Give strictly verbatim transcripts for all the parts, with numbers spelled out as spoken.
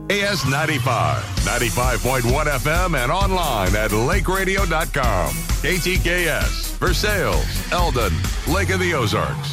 A S ninety-five, ninety-five point one F M, and online at lake radio dot com. K T K S, Versailles, Eldon, Lake of the Ozarks.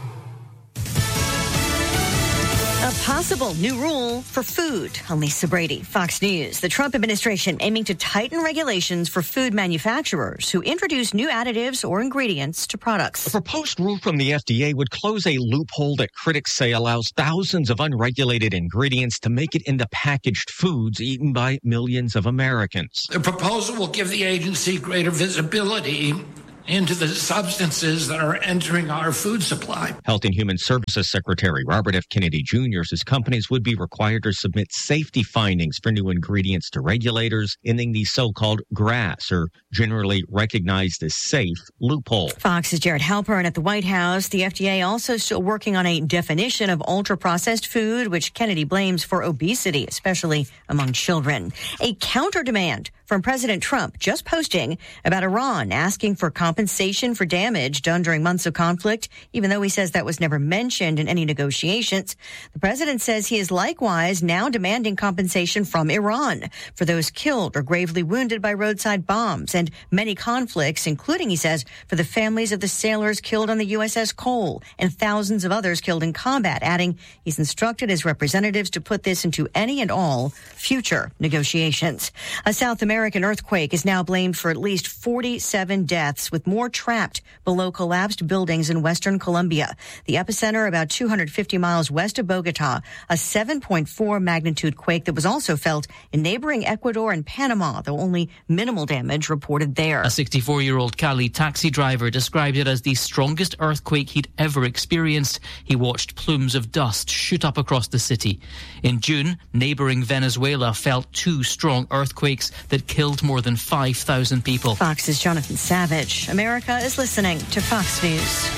A possible new rule for food. I'm Lisa Brady, Fox News. The Trump administration aiming to tighten regulations for food manufacturers who introduce new additives or ingredients to products. A proposed rule from the F D A would close a loophole that critics say allows thousands of unregulated ingredients to make it into packaged foods eaten by millions of Americans. The proposal will give the agency greater visibility into the substances that are entering our food supply. Health and Human Services Secretary Robert F. Kennedy Junior says companies would be required to submit safety findings for new ingredients to regulators, ending the so-called GRAS, or generally recognized as safe, loophole. Fox's Jared Halpern at the White House. The F D A also still working on a definition of ultra-processed food, which Kennedy blames for obesity, especially among children. A counter-demand from President Trump just posting about Iran asking for compensation for damage done during months of conflict, even though he says that was never mentioned in any negotiations. The president says he is likewise now demanding compensation from Iran for those killed or gravely wounded by roadside bombs and many conflicts, including, he says, for the families of the sailors killed on the U S S Cole and thousands of others killed in combat, adding he's instructed his representatives to put this into any and all future negotiations. A South American American earthquake is now blamed for at least forty-seven deaths, with more trapped below collapsed buildings in western Colombia. The epicenter about two hundred fifty miles west of Bogota, a seven point four magnitude quake that was also felt in neighboring Ecuador and Panama, though only minimal damage reported there. A sixty-four-year-old Cali taxi driver described it as the strongest earthquake he'd ever experienced. He watched plumes of dust shoot up across the city. In June, neighboring Venezuela felt two strong earthquakes that killed more than five thousand people. Fox's Jonathan Savage. America is listening to Fox News.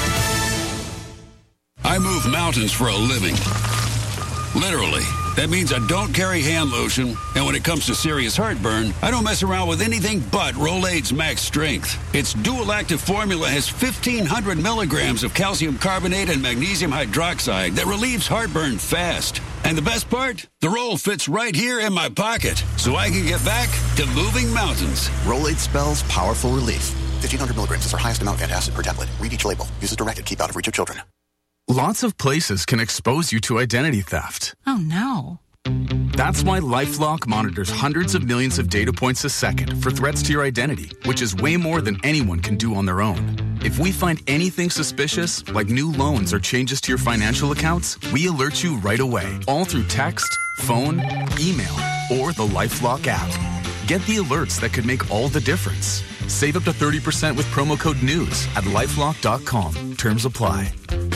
I move mountains for a living. Literally. That means I don't carry hand lotion, and when it comes to serious heartburn, I don't mess around with anything but Rolaids Max Strength. Its dual-active formula has fifteen hundred milligrams of calcium carbonate and magnesium hydroxide that relieves heartburn fast. And the best part? The roll fits right here in my pocket, so I can get back to moving mountains. Rolaids spells powerful relief. fifteen hundred milligrams is our highest amount of antacid per tablet. Read each label. Use as directed. Keep out of reach of children. Lots of places can expose you to identity theft. Oh, no. That's why LifeLock monitors hundreds of millions of data points a second for threats to your identity, which is way more than anyone can do on their own. If we find anything suspicious, like new loans or changes to your financial accounts, we alert you right away, all through text, phone, email, or the LifeLock app. Get the alerts that could make all the difference. Save up to thirty percent with promo code NEWS at lifelock dot com. Terms apply.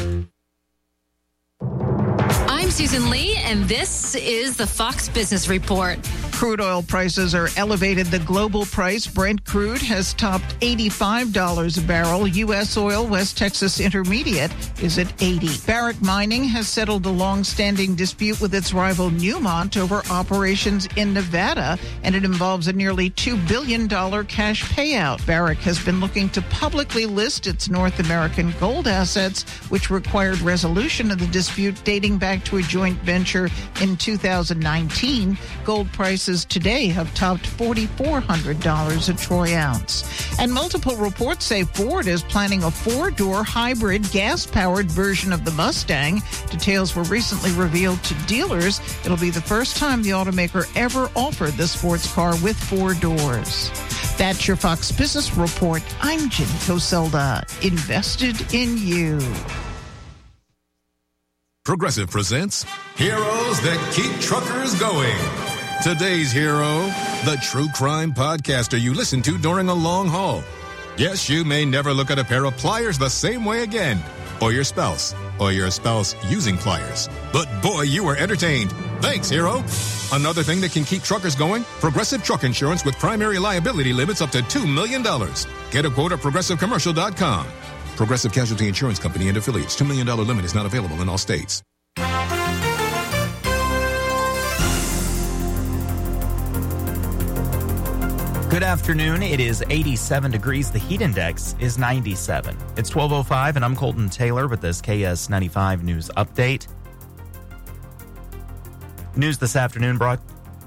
I'm Susan Lee, and this is the Fox Business Report. Crude oil prices are elevated. The global price, Brent crude, has topped eighty-five dollars a barrel. U S oil, West Texas Intermediate, is at eighty dollars. Barrick Mining has settled a long-standing dispute with its rival Newmont over operations in Nevada, and it involves a nearly two billion dollars cash payout. Barrick has been looking to publicly list its North American gold assets, which required resolution of the dispute dating back to a joint venture in two thousand nineteen. Gold prices today have topped four thousand four hundred dollars a troy ounce. And multiple reports say Ford is planning a four-door hybrid gas-powered version of the Mustang. Details were recently revealed to dealers. It'll be the first time the automaker ever offered the sports car with four doors. That's your Fox Business Report. I'm Jen Coselda. Invested in you. Progressive presents Heroes That Keep Truckers Going. Today's hero, the true crime podcaster you listen to during a long haul. Yes, you may never look at a pair of pliers the same way again, or your spouse, or your spouse using pliers. But boy, you were entertained. Thanks, hero. Another thing that can keep truckers going, Progressive Truck Insurance with primary liability limits up to two million dollars. Get a quote at progressive commercial dot com. Progressive Casualty Insurance Company and affiliates. two million dollars limit is not available in all states. Good afternoon. It is eighty-seven degrees. The heat index is ninety-seven. It's twelve oh five, and I'm Colton Taylor with this K S ninety-five News Update. News this afternoon brought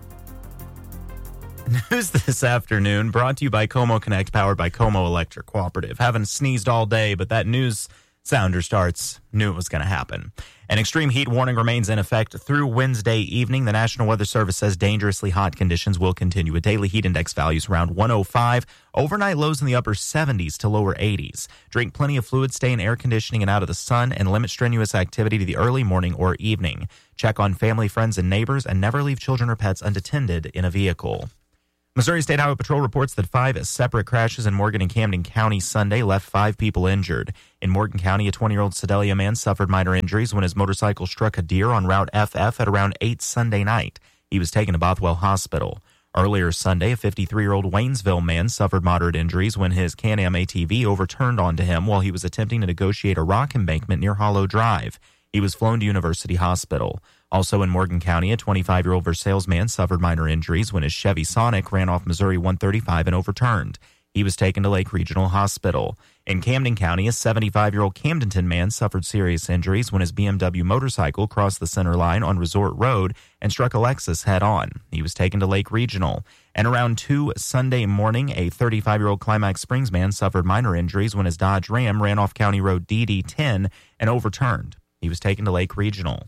News this afternoon brought to you by Como Connect, powered by Como Electric Cooperative. Haven't sneezed all day, but that news sounder starts. Knew it was going to happen. An extreme heat warning remains in effect through Wednesday evening. The National Weather Service says dangerously hot conditions will continue with daily heat index values around one oh five, overnight lows in the upper seventies to lower eighties. Drink plenty of fluid, stay in air conditioning and out of the sun, and limit strenuous activity to the early morning or evening. Check on family, friends, and neighbors, and never leave children or pets unattended in a vehicle. Missouri State Highway Patrol reports that five separate crashes in Morgan and Camden County Sunday left five people injured. In Morgan County, a twenty-year-old Sedalia man suffered minor injuries when his motorcycle struck a deer on Route F F at around eight Sunday night. He was taken to Bothwell Hospital. Earlier Sunday, a fifty-three-year-old Waynesville man suffered moderate injuries when his Can-Am A T V overturned onto him while he was attempting to negotiate a rock embankment near Hollow Drive. He was flown to University Hospital. Also in Morgan County, a twenty-five-year-old Versailles man suffered minor injuries when his Chevy Sonic ran off Missouri one thirty-five and overturned. He was taken to Lake Regional Hospital. In Camden County, a seventy-five-year-old Camdenton man suffered serious injuries when his B M W motorcycle crossed the center line on Resort Road and struck a Lexus head-on. He was taken to Lake Regional. And around two Sunday morning, a thirty-five-year-old Climax Springs man suffered minor injuries when his Dodge Ram ran off County Road D D ten and overturned. He was taken to Lake Regional.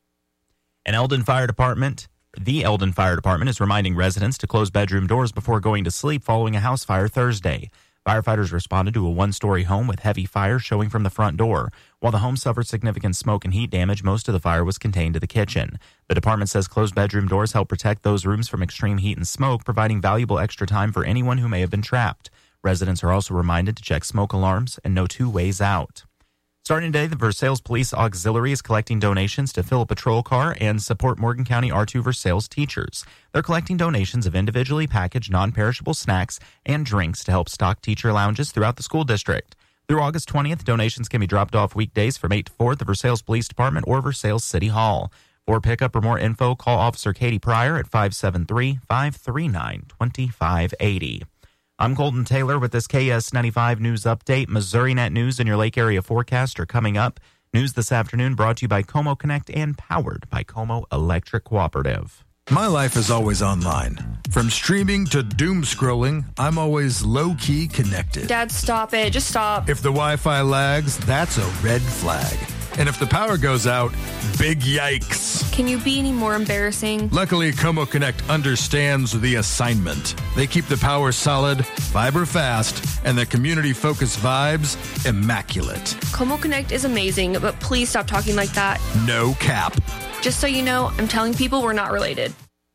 An Eldon Fire Department, the Eldon Fire Department is reminding residents to close bedroom doors before going to sleep following a house fire Thursday. Firefighters responded to a one-story home with heavy fire showing from the front door. While the home suffered significant smoke and heat damage, most of the fire was contained to the kitchen. The department says closed bedroom doors help protect those rooms from extreme heat and smoke, providing valuable extra time for anyone who may have been trapped. Residents are also reminded to check smoke alarms and know two ways out. Starting today, the Versailles Police Auxiliary is collecting donations to fill a patrol car and support Morgan County R two Versailles teachers. They're collecting donations of individually packaged non-perishable snacks and drinks to help stock teacher lounges throughout the school district. Through August twentieth, donations can be dropped off weekdays from eight to four at the Versailles Police Department or Versailles City Hall. For pickup or more info, call Officer Katie Pryor at five seven three, five three nine, two five eight zero. I'm Colton Taylor with this K S ninety-five News Update. Missouri Net News and your Lake Area forecast are coming up. News this afternoon brought to you by Como Connect and powered by Como Electric Cooperative. My life is always online. From streaming to doom scrolling, I'm always low-key connected. Dad, stop it. Just stop. If the Wi-Fi lags, that's a red flag. And if the power goes out, big yikes. Can you be any more embarrassing? Luckily, Como Connect understands the assignment. They keep the power solid, fiber fast, and the community-focused vibes immaculate. Como Connect is amazing, but please stop talking like that. No cap. Just so you know, I'm telling people we're not related.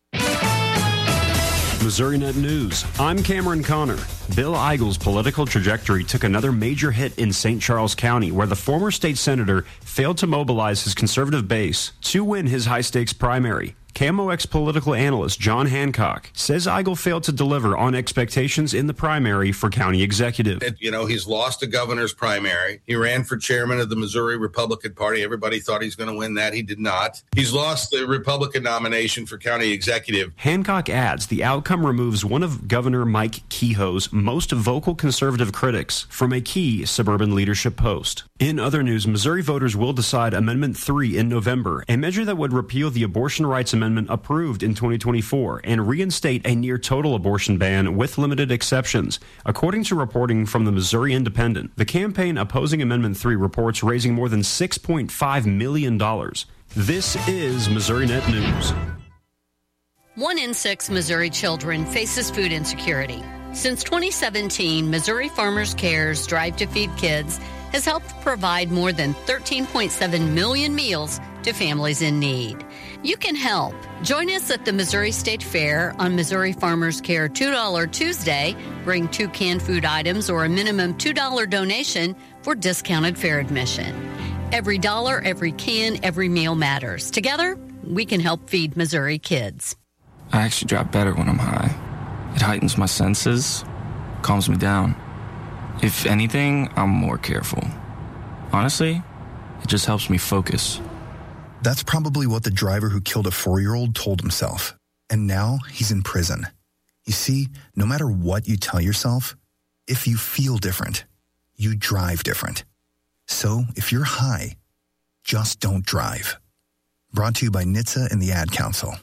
Missouri Net News. I'm Cameron Connor. Bill Eigel's political trajectory took another major hit in Saint Charles County, where the former state senator failed to mobilize his conservative base to win his high-stakes primary. K M O X political analyst John Hancock says Eigel failed to deliver on expectations in the primary for county executive. It, you know, he's lost the governor's primary. He ran for chairman of the Missouri Republican Party. Everybody thought he's going to win that. He did not. He's lost the Republican nomination for county executive. Hancock adds the outcome removes one of Governor Mike Kehoe's most vocal conservative critics from a key suburban leadership post. In other news, Missouri voters will decide Amendment three in November, a measure that would repeal the abortion rights amendment Amendment approved in twenty twenty-four and reinstate a near-total abortion ban with limited exceptions. According to reporting from the Missouri Independent, the campaign opposing Amendment three reports raising more than six point five million dollars. This is Missouri Net News. One in six Missouri children faces food insecurity. Since twenty seventeen, Missouri Farmers Care's Drive to Feed Kids has helped provide more than thirteen point seven million meals to families in need. You can help. Join us at the Missouri State Fair on Missouri Farmers Care two dollar Tuesday. Bring two canned food items or a minimum two dollars donation for discounted fair admission. Every dollar, every can, every meal matters. Together, we can help feed Missouri kids. I actually drop better when I'm high. It heightens my senses, calms me down. If anything, I'm more careful. Honestly, it just helps me focus. That's probably what the driver who killed a four-year-old told himself. And now he's in prison. You see, no matter what you tell yourself, if you feel different, you drive different. So if you're high, just don't drive. Brought to you by N H T S A and the Ad Council.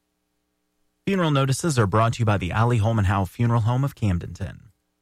Funeral notices are brought to you by the Allie Holman Howe Funeral Home of Camdenton.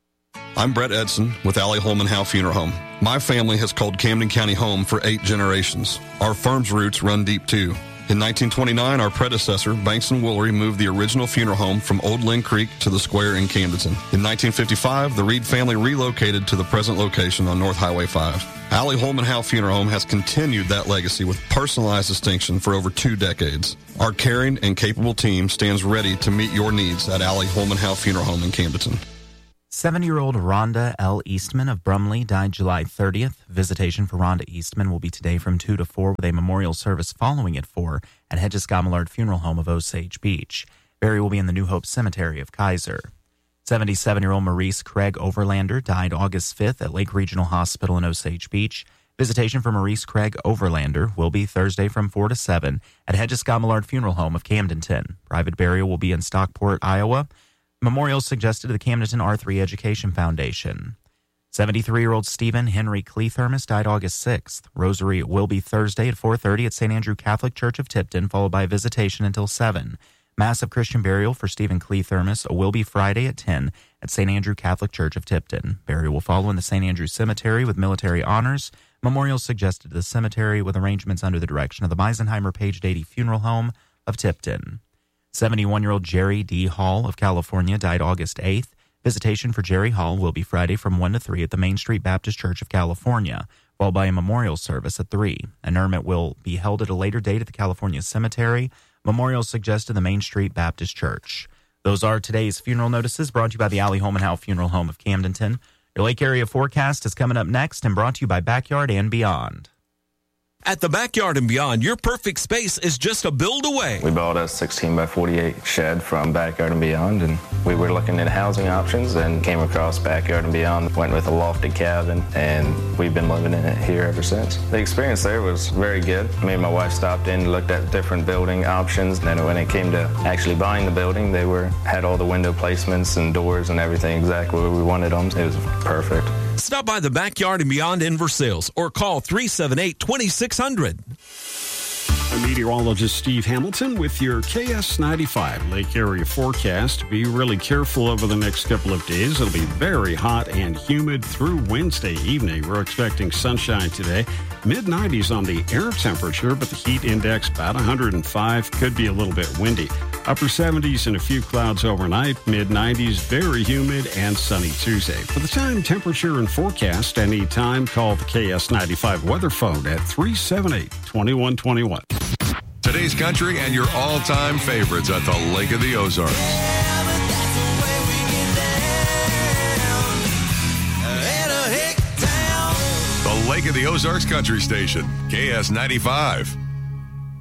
I'm Brett Edson with Allie Holman Howe Funeral Home. My family has called Camden County home for eight generations. Our firm's roots run deep too. In nineteen twenty-nine, our predecessor, Banks and Woolery, moved the original funeral home from Old Lynn Creek to the square in Camdenton. In nineteen fifty-five, the Reed family relocated to the present location on North Highway five. Allie Holman Howe Funeral Home has continued that legacy with personalized distinction for over two decades. Our caring and capable team stands ready to meet your needs at Allie Holman Howe Funeral Home in Camdenton. seventy-year-old Rhonda L. Eastman of Brumley died July thirtieth. Visitation for Rhonda Eastman will be today from two to four with a memorial service following at four at Hedges-Gommellard Funeral Home of Osage Beach. Burial will be in the New Hope Cemetery of Kaiser. seventy-seven-year-old Maurice Craig Overlander died August fifth at Lake Regional Hospital in Osage Beach. Visitation for Maurice Craig Overlander will be Thursday from four to seven at Hedges-Gommellard Funeral Home of Camdenton. Private burial will be in Stockport, Iowa. Memorials suggested to the Camdenton R three Education Foundation. seventy-three-year-old Stephen Henry Cleathermos died August sixth. Rosary will be Thursday at four thirty at Saint Andrew Catholic Church of Tipton, followed by visitation until seven. Mass of Christian burial for Stephen Cleathermos will be Friday at ten at Saint Andrew Catholic Church of Tipton. Burial will follow in the Saint Andrew Cemetery with military honors. Memorials suggested to the cemetery with arrangements under the direction of the Meisenheimer Page Dady Funeral Home of Tipton. seventy-one-year-old Jerry D. Hall of California died August eighth. Visitation for Jerry Hall will be Friday from one to three at the Main Street Baptist Church of California, followed by a memorial service at three. Interment will be held at a later date at the California Cemetery. Memorials suggested the Main Street Baptist Church. Those are today's funeral notices brought to you by the Allie Holman Howe Funeral Home of Camdenton. Your lake area forecast is coming up next and brought to you by Backyard and Beyond. At the Backyard and Beyond, your perfect space is just a build away. We bought a sixteen by forty-eight shed from Backyard and Beyond, and we were looking at housing options and came across Backyard and Beyond, went with a lofted cabin, and we've been living in it here ever since. The experience there was very good. Me and my wife stopped in, looked at different building options, and then when it came to actually buying the building, they were had all the window placements and doors and everything exactly where we wanted them. It was perfect. Stop by the Backyard and Beyond in Versailles or call three seven eight, two six zero zero. I'm meteorologist Steve Hamilton with your K S ninety-five Lake Area forecast. Be really careful over the next couple of days. It'll be very hot and humid through Wednesday evening. We're expecting sunshine today. mid nineties on the air temperature, but the heat index about one hundred five. Could be a little bit windy. Upper seventies and a few clouds overnight. mid nineties, very humid and sunny Tuesday. For the time, temperature, and forecast, anytime, call the K S ninety-five weather phone at three seven eight, two one two one. Today's country and your all-time favorites at the Lake of the Ozarks. The Lake of the Ozarks Country Station, K S ninety-five.